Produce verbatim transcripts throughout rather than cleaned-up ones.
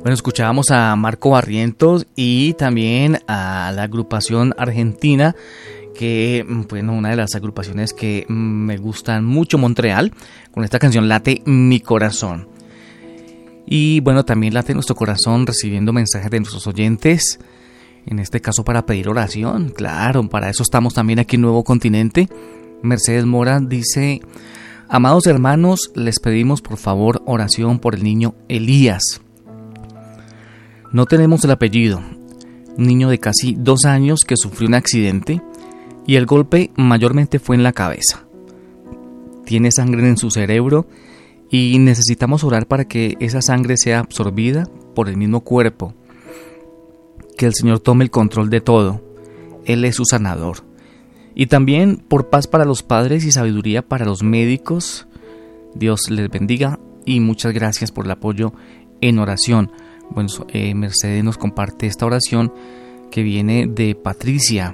Bueno, escuchábamos a Marco Barrientos y también a la agrupación argentina, que, bueno, una de las agrupaciones que me gustan mucho, Montreal, con esta canción Late Mi Corazón. Y bueno, también late nuestro corazón recibiendo mensajes de nuestros oyentes, en este caso para pedir oración. Claro, para eso estamos también aquí en Nuevo Continente. Mercedes Mora dice: amados hermanos, les pedimos por favor oración por el niño Elías. No tenemos el apellido. Un niño de casi dos años que sufrió un accidente y el golpe mayormente fue en la cabeza. Tiene sangre en su cerebro y necesitamos orar para que esa sangre sea absorbida por el mismo cuerpo. Que el Señor tome el control de todo. Él es su sanador. Y también por paz para los padres y sabiduría para los médicos. Dios les bendiga y muchas gracias por el apoyo en oración. Bueno, eh, Mercedes nos comparte esta oración que viene de Patricia.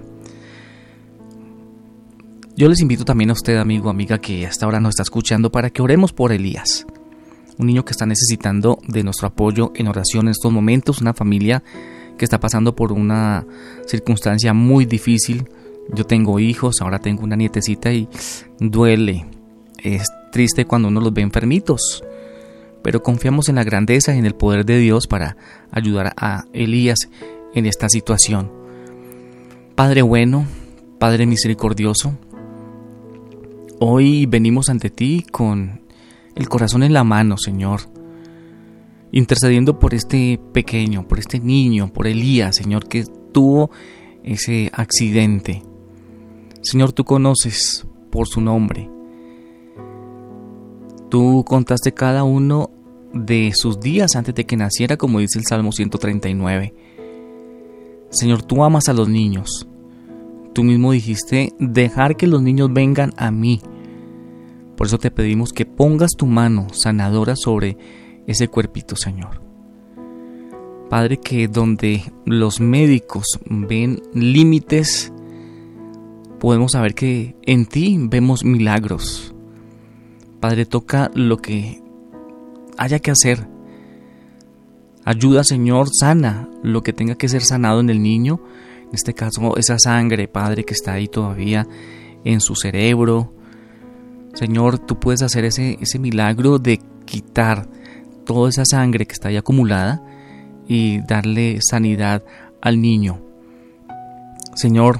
Yo les invito también a usted, amigo, amiga, que hasta ahora nos está escuchando, para que oremos por Elías, un niño que está necesitando de nuestro apoyo en oración en estos momentos, una familia que está pasando por una circunstancia muy difícil. Yo tengo hijos, ahora tengo una nietecita y duele, es triste cuando uno los ve enfermitos, pero confiamos en la grandeza y en el poder de Dios para ayudar a Elías en esta situación. Padre bueno, Padre misericordioso, hoy venimos ante ti con el corazón en la mano, Señor, intercediendo por este pequeño, por este niño, por Elías, Señor, que tuvo ese accidente. Señor, tú conoces por su nombre. Tú contaste cada uno de sus días antes de que naciera, como dice el Salmo ciento treinta y nueve. Señor, tú amas a los niños. Tú mismo dijiste: dejar que los niños vengan a mí. Por eso te pedimos que pongas tu mano sanadora sobre ese cuerpito, Señor. Padre, que donde los médicos ven límites, podemos saber que en ti vemos milagros. Padre, toca lo que haya que hacer. Ayuda, Señor, sana lo que tenga que ser sanado en el niño. En este caso, esa sangre, Padre, que está ahí todavía en su cerebro. Señor, tú puedes hacer ese, ese milagro de quitar toda esa sangre que está ahí acumulada y darle sanidad al niño. Señor,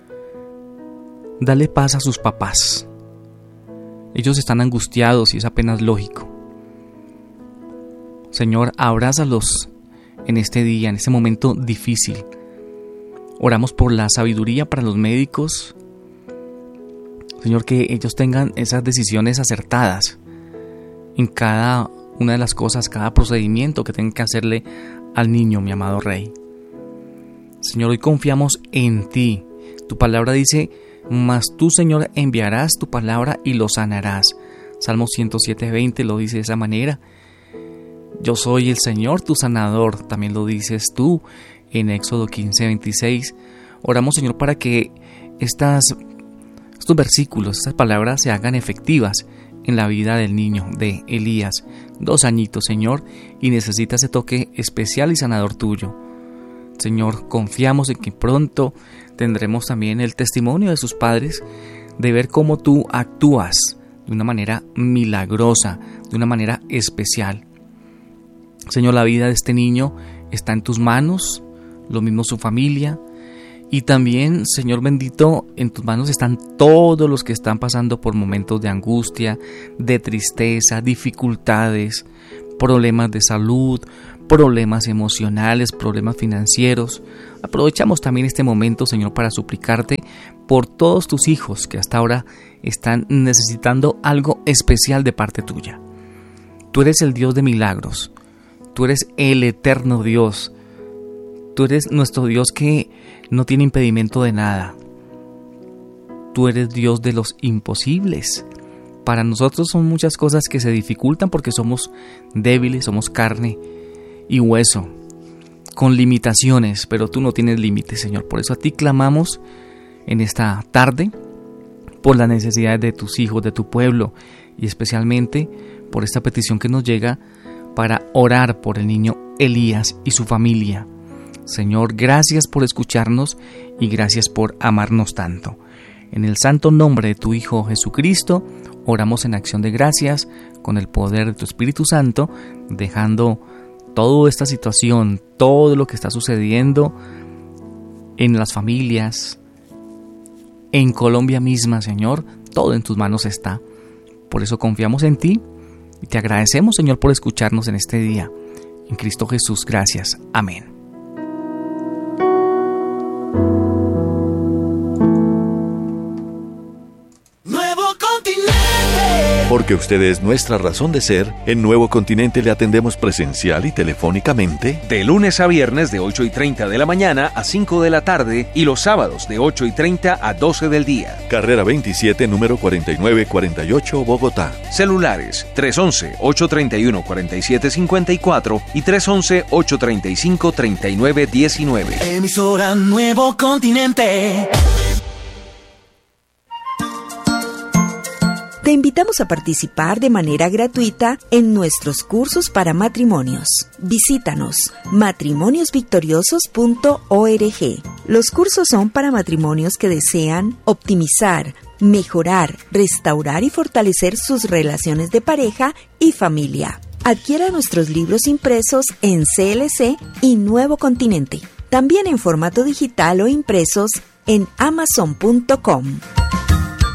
dale paz a sus papás. Ellos están angustiados y es apenas lógico. Señor, abrázalos en este día, en este momento difícil. Oramos por la sabiduría para los médicos. Señor, que ellos tengan esas decisiones acertadas en cada una de las cosas, cada procedimiento que tengan que hacerle al niño, mi amado Rey. Señor, hoy confiamos en ti. Tu palabra dice: mas tú, Señor, enviarás tu palabra y lo sanarás. Salmo ciento siete, veinte lo dice de esa manera. Yo soy el Señor, tu sanador. También lo dices tú en Éxodo quince, veintiséis. Oramos, Señor, para que estas, estos versículos, estas palabras se hagan efectivas en la vida del niño, de Elías. Dos añitos, Señor, y necesita ese toque especial y sanador tuyo. Señor, confiamos en que pronto tendremos también el testimonio de sus padres, de ver cómo tú actúas de una manera milagrosa, de una manera especial. Señor, la vida de este niño está en tus manos, lo mismo su familia, y también, Señor bendito, en tus manos están todos los que están pasando por momentos de angustia, de tristeza, dificultades, problemas de salud, problemas emocionales, problemas financieros. Aprovechamos también este momento, Señor, para suplicarte por todos tus hijos que hasta ahora están necesitando algo especial de parte tuya. Tú eres el Dios de milagros, tú eres el eterno Dios, tú eres nuestro Dios que no tiene impedimento de nada. Tú eres Dios de los imposibles. Para nosotros son muchas cosas que se dificultan porque somos débiles, somos carne y hueso, con limitaciones, pero tú no tienes límites, Señor. Por eso a ti clamamos en esta tarde por las necesidades de tus hijos, de tu pueblo, y especialmente por esta petición que nos llega para orar por el niño Elías y su familia. Señor, gracias por escucharnos y gracias por amarnos tanto. En el santo nombre de tu Hijo Jesucristo, oramos en acción de gracias con el poder de tu Espíritu Santo, dejando toda esta situación, todo lo que está sucediendo en las familias, en Colombia misma, Señor, todo en tus manos está. Por eso confiamos en ti y te agradecemos, Señor, por escucharnos en este día. En Cristo Jesús, gracias. Amén. Porque usted es nuestra razón de ser, en Nuevo Continente le atendemos presencial y telefónicamente de lunes a viernes de ocho y treinta de la mañana a cinco de la tarde y los sábados de ocho y treinta a doce del día. Carrera veintisiete, número cuarenta y nueve cuarenta y ocho, Bogotá. Celulares tres once, ocho treinta y uno, cuarenta y siete cincuenta y cuatro y tres once, ocho treinta y cinco, treinta y nueve diecinueve. Emisora Nuevo Continente. Te invitamos a participar de manera gratuita en nuestros cursos para matrimonios. Visítanos matrimonios victoriosos punto org. Los cursos son para matrimonios que desean optimizar, mejorar, restaurar y fortalecer sus relaciones de pareja y familia. Adquiera nuestros libros impresos en C L C y Nuevo Continente. También en formato digital o impresos en amazon punto com.